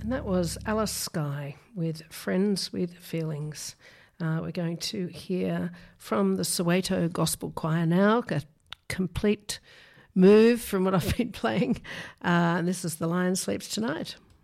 And that was Alice Skye with Friends with Feelings. We're going to hear from the Soweto Gospel Choir now, a complete move from what I've been playing. And this is The Lion Sleeps Tonight.